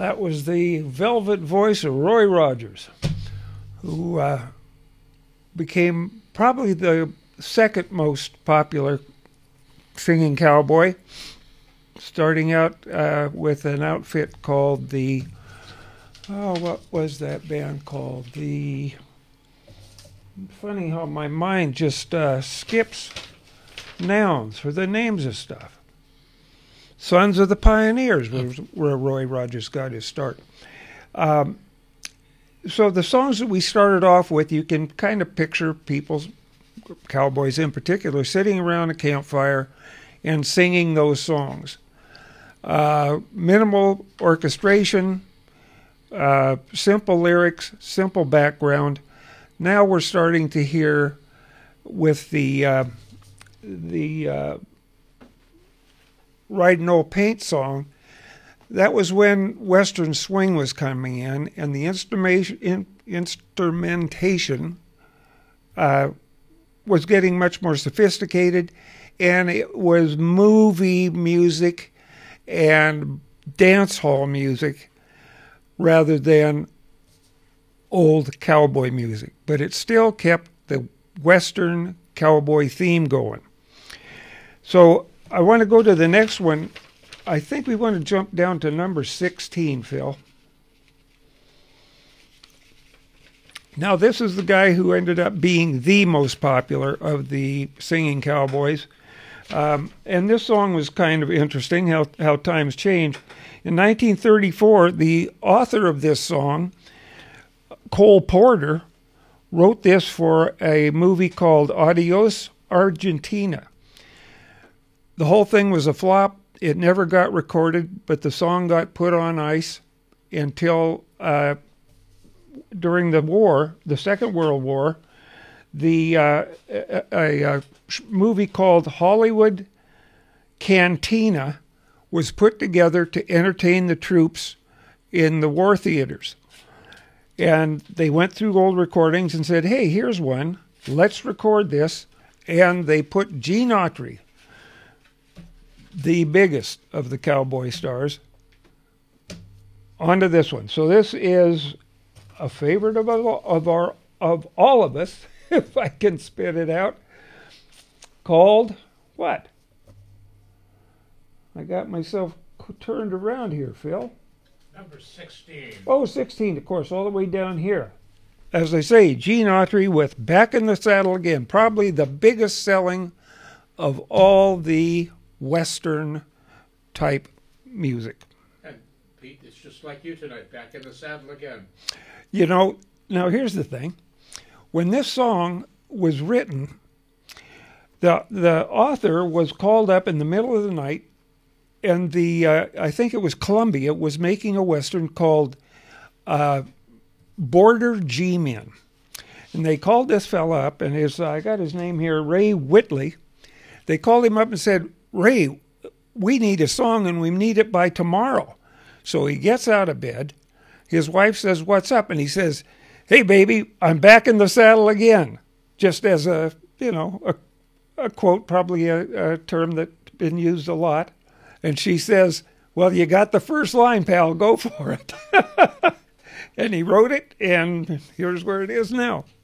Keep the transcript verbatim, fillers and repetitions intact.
That was the velvet voice of Roy Rogers, who uh, became probably the second most popular singing cowboy, starting out uh, with an outfit called the, oh, what was that band called? The, funny how my mind just uh, skips nouns for the names of stuff. Sons of the Pioneers, where, where Roy Rogers got his start. Um, so the songs that we started off with, you can kind of picture people, cowboys in particular, sitting around a campfire and singing those songs. Uh, minimal orchestration, uh, simple lyrics, simple background. Now we're starting to hear with the uh, the uh, Ridin' Old Paint song. That was when Western swing was coming in, and the instrumentation, in, instrumentation uh, was getting much more sophisticated, and it was movie music and dance hall music rather than old cowboy music. But it still kept the Western cowboy theme going. So I want to go to the next one. I think we want to jump down to number sixteen, Phil. Now, this is the guy who ended up being the most popular of the singing cowboys. Um, and this song was kind of interesting, how, how times change. In nineteen thirty-four, the author of this song, Cole Porter, wrote this for a movie called Adios, Argentina. The whole thing was a flop. It never got recorded, but the song got put on ice until uh, during the war, the Second World War, the uh, a, a, a movie called Hollywood Cantina was put together to entertain the troops in the war theaters. And they went through old recordings and said, hey, here's one. Let's record this. And they put Gene Autry, the biggest of the cowboy stars, onto this one. So this is a favorite of, of, our, of all of us, if I can spit it out, called what? I got myself turned around here, Phil. Number sixteen. Oh, sixteen, of course, all the way down here. As I say, Gene Autry with Back in the Saddle Again, probably the biggest selling of all the Western type music. And Pete, it's just like you tonight, back in the saddle again. You know, now here's the thing. When this song was written, the the author was called up in the middle of the night, and the uh, I think it was Columbia was making a Western called uh, Border G-Men. And they called this fella up, and his I got his name here, Ray Whitley. They called him up and said, Ray, we need a song, and we need it by tomorrow. So he gets out of bed. His wife says, what's up? And he says, hey, baby, I'm back in the saddle again. Just as a, you know, a, a quote, probably a, a term that's been used a lot. And she says, well, you got the first line, pal. Go for it. And he wrote it, and here's where it is now.